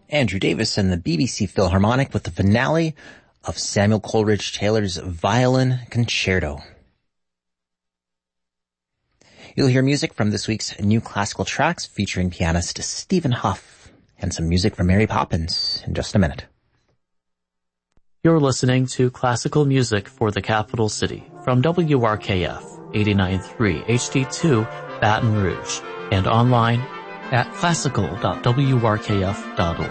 Andrew Davis and the BBC Philharmonic with the finale of Samuel Coleridge Taylor's Violin Concerto. You'll hear music from this week's New Classical Tracks featuring pianist Stephen Huff and some music from Mary Poppins in just a minute. You're listening to Classical Music for the Capital City from WRKF 89.3 HD2 Baton Rouge and online at classical.wrkf.org.